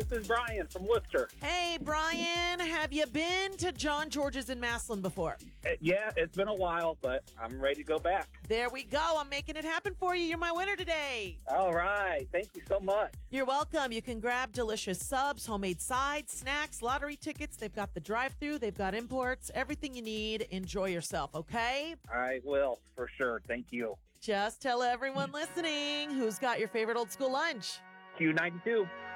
This is Brian from Worcester. Hey, Brian, have you been to John George's in Massillon before? Yeah, it's been a while, but I'm ready to go back. There we go. I'm making it happen for you. You're my winner today. All right. Thank you so much. You're welcome. You can grab delicious subs, homemade sides, snacks, lottery tickets. They've got the drive-thru. They've got imports. Everything you need. Enjoy yourself, okay? I will, for sure. Thank you. Just tell everyone listening who's got your favorite old school lunch. Q92.